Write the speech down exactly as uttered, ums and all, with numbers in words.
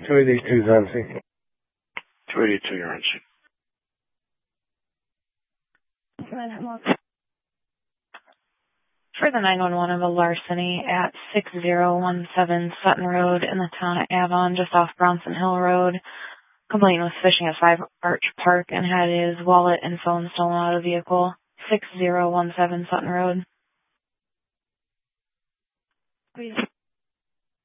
two eighty-two, Zancy. two eighty-two, you're on scene. For the nine one one of a larceny at six zero one seven Sutton Road in the town of Avon, just off Bronson Hill Road. Complainant was fishing at Five Arch Park and had his wallet and phone stolen out of the vehicle. six zero one seven Sutton Road. Please.